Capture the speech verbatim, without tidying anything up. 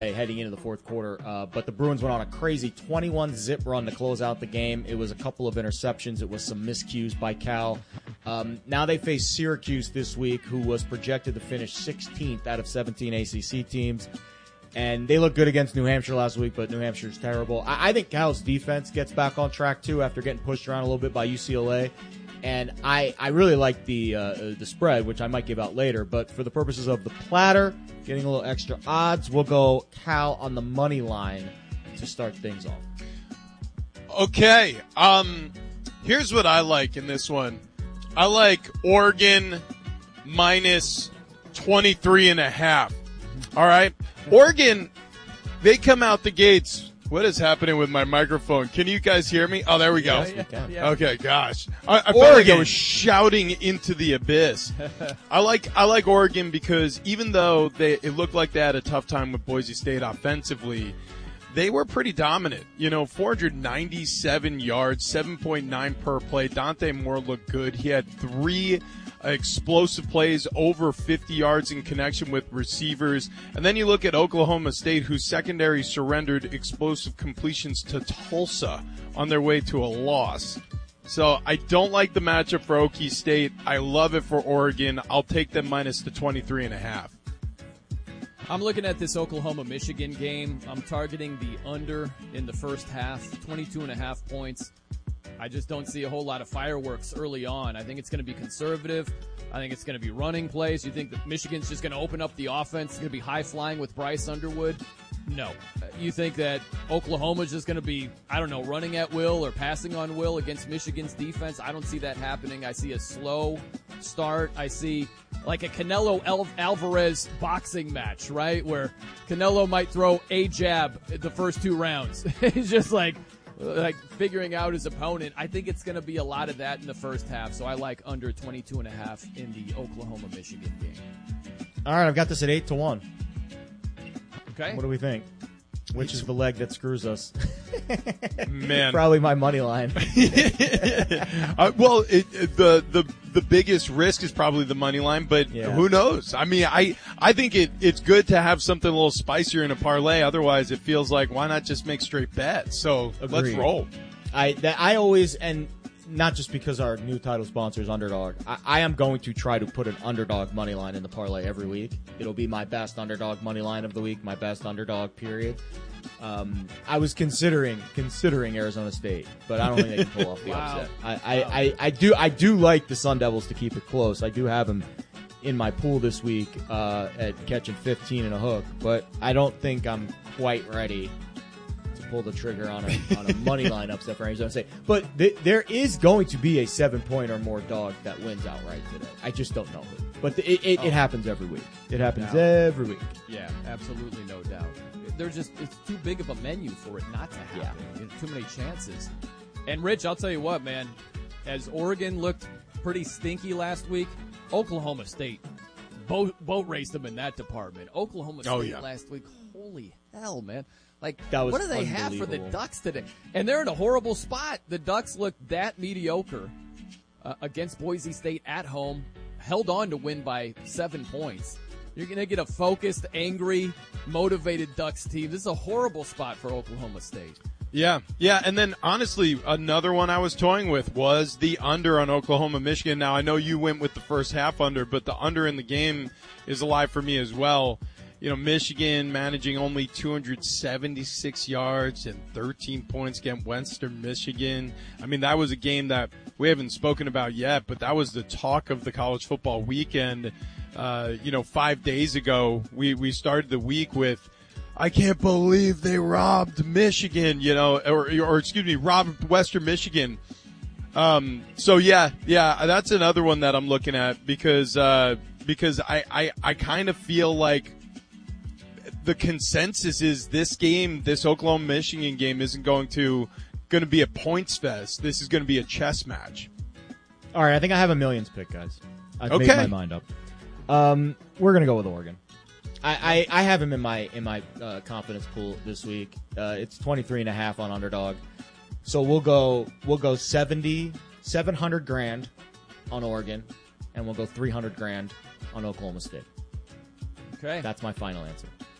heading into the fourth quarter, uh, but the Bruins went on a crazy twenty-one zip run to close out the game. It was a couple of interceptions. It was some miscues by Cal. Um, now they face Syracuse this week, who was projected to finish sixteenth out of seventeen A C C teams. And they looked good against New Hampshire last week, but New Hampshire's terrible. I, I think Cal's defense gets back on track, too, after getting pushed around a little bit by U C L A. And I, I really like the uh, the spread, which I might give out later. But for the purposes of the platter, getting a little extra odds, we'll go Cal on the money line to start things off. Okay. Um, here's what I like in this one. I like Oregon minus twenty-three and a half. All right. Oregon, they come out the gates. What is happening with my microphone? Can you guys hear me? Oh, there we go. Yes, we can. Yeah. Okay, gosh. I, I felt like I was shouting into the abyss. I like I like Oregon because even though they it looked like they had a tough time with Boise State offensively, they were pretty dominant. You know, four hundred ninety-seven yards, seven point nine per play. Dante Moore looked good. He had three explosive plays, over fifty yards in connection with receivers. And then you look at Oklahoma State, whose secondary surrendered explosive completions to Tulsa on their way to a loss. So I don't like the matchup for Okie State. I love it for Oregon. I'll take them minus the twenty-three and a half. I'm looking at this Oklahoma-Michigan game. I'm targeting the under in the first half, twenty-two and a half points. I just don't see a whole lot of fireworks early on. I think it's going to be conservative. I think it's going to be running plays. You think that Michigan's just going to open up the offense? It's going to be high-flying with Bryce Underwood? No. You think that Oklahoma's just going to be, I don't know, running at will or passing on will against Michigan's defense? I don't see that happening. I see a slow start. I see like a Canelo Alvarez boxing match, right, where Canelo might throw a jab the first two rounds. It's just like, like figuring out his opponent. I think it's going to be a lot of that in the first half, so I like under twenty-two and a half in the Oklahoma-Michigan game. All right, I've got this at eight to one. Okay. What do we think? Which is the leg that screws us? Man. Probably my money line. uh, well, it, it, the the the biggest risk is probably the money line, but Yeah. who knows? I mean, I I think it it's good to have something a little spicier in a parlay. Otherwise, it feels like why not just make straight bets? So let's Agreed. roll. I that I always, and not just because our new title sponsor is Underdog, I, I am going to try to put an underdog money line in the parlay every week. It'll be my best underdog money line of the week, my best underdog period. Um, I was considering considering Arizona State, but I don't think they can pull off the Wow. upset. I, I, I, I do I do like the Sun Devils to keep it close. I do have them in my pool this week uh, at catching fifteen and a hook, but I don't think I'm quite ready to pull the trigger on a on a money line upset for Arizona State. But th- there is going to be a seven point or more dog that wins outright today. I just don't know who. But the, it, it, Oh. it happens every week. It happens No. every week. Yeah, absolutely, no doubt. There's just it's too big of a menu for it not to happen. You know, too many chances. And Rich, I'll tell you what, man. As Oregon looked pretty stinky last week, Oklahoma State boat boat raced them in that department. Oklahoma State Oh, yeah. last week, holy hell, man! Like, That was what do they have for the unbelievable. Ducks today? And they're in a horrible spot. The Ducks looked that mediocre uh, against Boise State at home, held on to win by seven points. You're going to get a focused, angry, motivated Ducks team. This is a horrible spot for Oklahoma State. Yeah, yeah, and then honestly, another one I was toying with was the under on Oklahoma, Michigan. Now, I know you went with the first half under, but the under in the game is alive for me as well. You know, Michigan managing only two hundred seventy-six yards and thirteen points against Western Michigan. I mean, that was a game that we haven't spoken about yet, but that was the talk of the college football weekend. Uh, you know, five days ago, we, we started the week with, I can't believe they robbed Michigan, you know, or, or excuse me, robbed Western Michigan. Um, so yeah, yeah, that's another one that I'm looking at because, uh, because I, I, I kind of feel like the consensus is this game, this Oklahoma Michigan game isn't going to, going to be a points fest. This is going to be a chess match. All right, I think I have a millions pick, guys. I've Okay. made my mind up. Um, we're gonna go with Oregon. I, I, I have him in my in my uh, confidence pool this week. Uh, it's twenty-three and a half on underdog. So we'll go we'll go seventy, seven hundred grand on Oregon, and we'll go three hundred grand on Oklahoma State. Okay. That's my final answer.